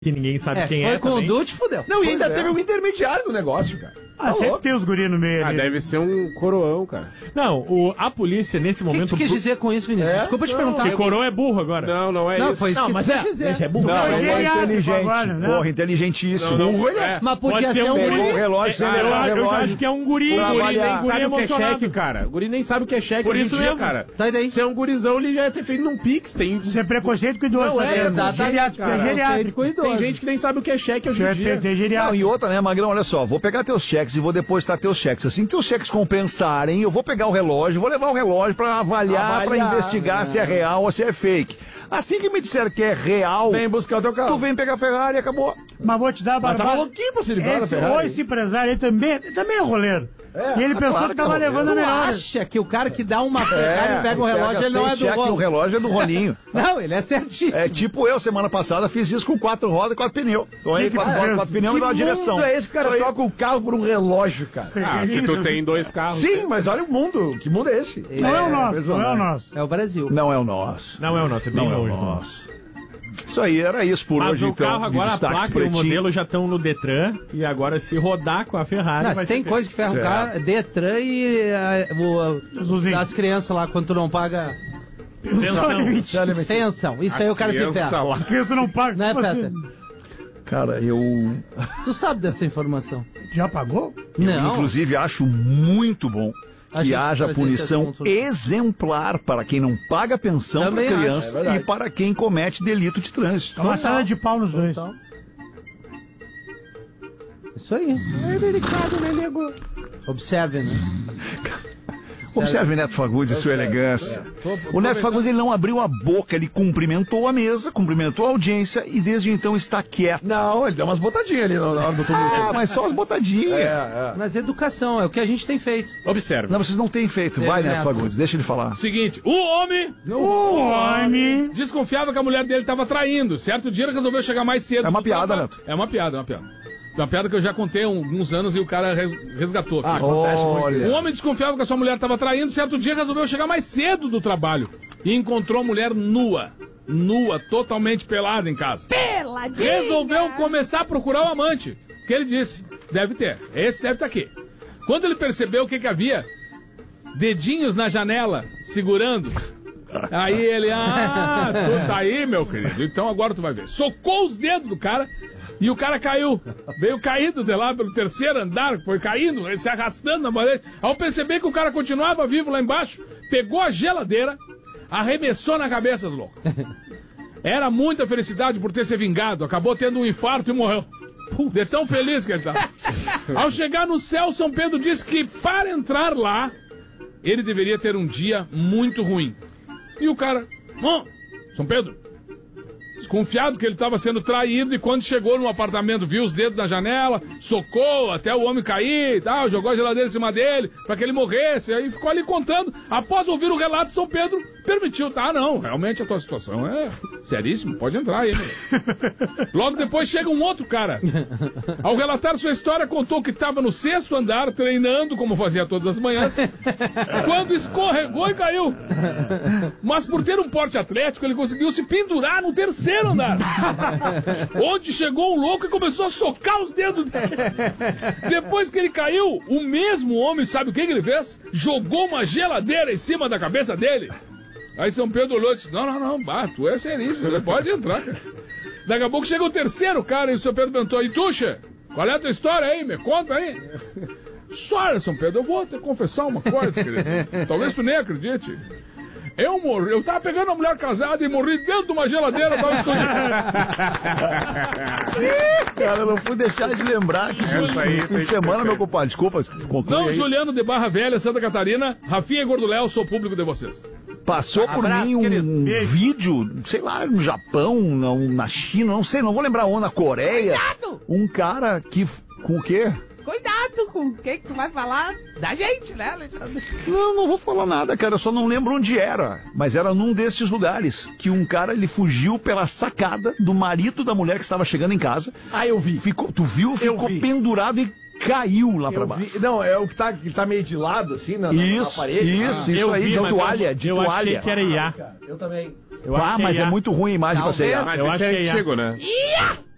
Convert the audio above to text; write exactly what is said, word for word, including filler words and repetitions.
que ninguém sabe É, quem se é. foi com o Dutch, fudeu. Não, e ainda Pois é. teve um intermediário no negócio, cara. Ah, Tá sempre louco. tem os guris no meio Ah, ali. deve ser um coroão, cara. Não, o, a polícia nesse O que, que momento. tu quis dizer com isso, Vinícius? É? Desculpa te Não, perguntar. Que coroa é burro agora. Não, não é Não, isso. foi isso Não, que mas tu é, quis dizer. esse é burro. Não, Não, ele é geriátrico inteligente. agora, né? Porra, inteligentíssimo. Não, não. Burro ele é. É. Mas podia Pode ser ser um um Pegou guri. o relógio sem É, levar eu, o eu já relógio. acho que é um guri. O Um guri guri nem nem sabe o que é emocionado. cheque, cara. O guri nem sabe o que é cheque Por hoje em isso dia, mesmo. cara. Tá e daí? Se é um gurizão, ele já ia ter feito num Pix. Tem, Isso é preconceito com idoso. Não, é, tá? exatamente, Geriátrico, cara. é geriátrico. Com idoso. tem gente que nem sabe o que é cheque hoje em Tem, dia. tem, tem Não, geriátrico. e outra, né, Magrão, olha só, vou pegar teus cheques e vou depositar teus cheques. Assim que teus cheques compensarem, eu vou pegar o relógio, vou levar o relógio pra avaliar, pra Avaliar, investigar né? se é real ou se é fake. Assim que me disser que é real, Vem buscar o teu carro. tu vem pegar a Ferrari e acabou. Mas vou te dar a Mas tava barbada. louquinho pra se livrar da Esse, Ferrari. ou esse empresário aí também, também é roleiro. É, e ele ah, pensou claro que que tava é roleiro. levando Tu melhor. acha que o cara que dá uma Ferrari e pega o relógio, ele não é do cheque, o rolo? relógio é do Rolinho. Não, ele é certíssimo. É tipo eu, semana passada, fiz isso com quatro rodas e quatro pneus. Tô aí, Que que quatro rodas, Deus, quatro pneus Que e dá uma direção. mundo é esse que o cara Tô aí. troca o carro por um relógio, cara? Ah, se tu tem dois carros. Sim, mas olha o mundo. Que mundo é esse? Não é o nosso, não é o nosso. É o Brasil. Não é o nosso. Não é o nosso, é bem Não é o longe do nosso. nosso. Isso aí, era isso por Mas hoje, o então. carro de agora, a destaque placa e o pretinho. modelo já estão no Detran. E agora, se rodar com a Ferrari. Não, vai se tem ser coisa que ferra o Certo. cara, Detran e ah, o, Zuzinho. as crianças lá, quando tu não paga Pensão. pensão. Isso aí o cara se Criança ferra. lá. As crianças não pagam. Né, Como Feta? assim? Cara, eu, Tu sabe dessa informação? Já pagou? Não. inclusive, acho muito bom A que gente haja trazer punição esse assunto. exemplar para quem não paga pensão para Também acho, criança é e verdade. para quem comete delito de trânsito. Uma sala de pau nos dois. Total. Isso aí. É delicado, né, nego? Observe, né? Observe Neto Fagundes e sua elegância. O Neto Fagundes ele não abriu a boca, ele cumprimentou a mesa, cumprimentou a audiência e desde então está quieto. Não, ele deu umas botadinhas ali na hora do tumulto. Ah, mas só as botadinhas. É, é. Mas educação é o que a gente tem feito. Observe. Não, vocês não têm feito. Vai, É, Neto Neto. Fagundes, deixa ele falar. Seguinte, o homem O homem. desconfiava que a mulher dele estava traindo. Certo dia ele resolveu chegar mais cedo. É uma do piada, trabalho. Neto. É uma piada, é uma piada. É uma piada que eu já contei há alguns anos e o cara res- resgatou. Ah, acontece muito. Olha. O homem desconfiava que a sua mulher estava traindo. Certo dia resolveu chegar mais cedo do trabalho e encontrou a mulher nua. Nua, totalmente pelada em casa. Peladinha! Resolveu começar a procurar o amante. O que ele disse? Deve ter. Esse deve estar aqui. Quando ele percebeu o que, que havia, dedinhos na janela, segurando. Aí ele, ah, tu tá aí, meu querido. Então agora tu vai ver. Socou os dedos do cara e o cara caiu. Veio caído de lá pelo terceiro andar, foi caindo, ele se arrastando na parede. Ao perceber que o cara continuava vivo lá embaixo, pegou a geladeira, arremessou na cabeça do louco. Era muita felicidade por ter se vingado. Acabou tendo um infarto e morreu. De tão feliz que ele tá. Ao chegar no céu, São Pedro disse que para entrar lá, ele deveria ter um dia muito ruim. E o cara, ó, São Pedro, desconfiado que ele estava sendo traído, e quando chegou no apartamento, viu os dedos na janela, socou até o homem cair e tal, jogou a geladeira em cima dele para que ele morresse, aí ficou ali contando. Após ouvir o relato, São Pedro permitiu. Tá, não, realmente a tua situação é seríssima, pode entrar aí, né? Logo depois chega um outro cara. Ao relatar sua história, contou que estava no sexto andar, treinando, como fazia todas as manhãs, quando escorregou e caiu. Mas por ter um porte atlético, ele conseguiu se pendurar no terceiro andar, onde chegou um louco e começou a socar os dedos dele. Depois que ele caiu, o mesmo homem, sabe o que, que ele fez? Jogou uma geladeira em cima da cabeça dele. Aí São Pedro olhou e disse, não, não, não, bah, tu é seríssimo, você pode entrar, cara. Daqui a pouco chega o terceiro cara e o São Pedro perguntou, e tu, che, qual é a tua história aí? Me conta aí. Só, São Pedro, eu vou te confessar uma coisa, querido. Talvez tu nem acredite. Eu morri, eu tava pegando uma mulher casada e morri dentro de uma geladeira, tava escondido. Cara, eu não pude deixar de lembrar que Essa aí no fim tem de que semana, ter meu feito. compadre, desculpa, conclui Não, aí. Juliano de Barra Velha, Santa Catarina, Rafinha e Gordoléu, sou público de vocês. Passou por Abraço, mim um, querido. um Beijo. vídeo, sei lá, no Japão, não, na China, não sei, não vou lembrar onde, na Coreia. Cuidado! Um cara que, com o quê? Cuidado com o que, que tu vai falar da gente, né, Alexandre? Não, não vou falar nada, cara, eu só não lembro onde era. Mas era num desses lugares que um cara, ele fugiu pela sacada do marido da mulher que estava chegando em casa. Ah, eu vi. Ficou, tu viu? Ficou vi. pendurado e caiu lá pra Eu baixo. vi. Não, é o que tá, que tá meio de lado, assim, na, na- Isso, na parede. isso, Ah, isso Eu aí, vi, de mas toalha, eu- de eu toalha. achei que era I A. cara, eu também. Eu Ah, acho que mas é I A. muito ruim a imagem pra ser I A. Talvez. Mas Eu isso acho é que é I A. antigo, né?